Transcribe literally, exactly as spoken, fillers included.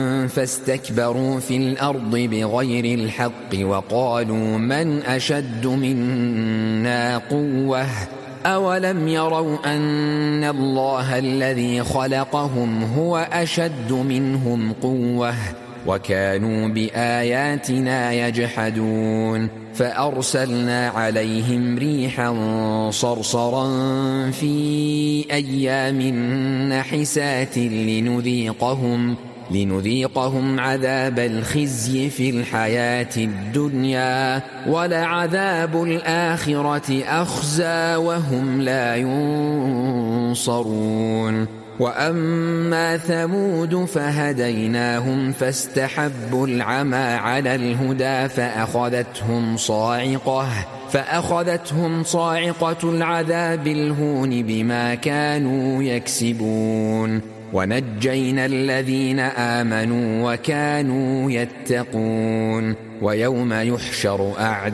فاستكبروا في الأرض بغير الحق وقالوا من أشد منا قوة أولم يروا أن الله الذي خلقهم هو أشد منهم قوة وكانوا بآياتنا يجحدون فأرسلنا عليهم ريحا صرصرا في أيام نحسات لنذيقهم لنذيقهم عذاب الخزي في الحياة الدنيا ولعذاب الآخرة أخزى وهم لا ينصرون وأما ثمود فهديناهم فاستحبوا العمى على الهدى فأخذتهم صاعقة فأخذتهم صاعقة العذاب الهون بما كانوا يكسبون ونجينا الذين آمنوا وكانوا يتقون ويوم يحشر أعداء